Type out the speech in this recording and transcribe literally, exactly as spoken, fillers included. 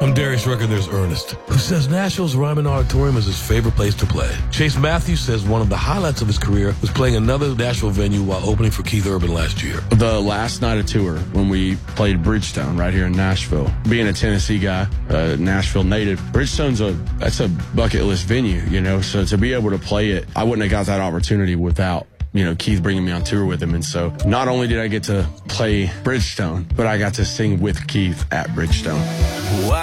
On Darius' record, there's Ernest, who says Nashville's Ryman Auditorium is his favorite place to play. Chase Matthews says one of the highlights of his career was playing another Nashville venue while opening for Keith Urban last year. The last night of tour, when we played Bridgestone right here in Nashville. Being a Tennessee guy, a Nashville native, Bridgestone's a that's a bucket list venue, you know. So to be able to play it, I wouldn't have got that opportunity without, you know, Keith bringing me on tour with him. And so not only did I get to play Bridgestone, but I got to sing with Keith at Bridgestone.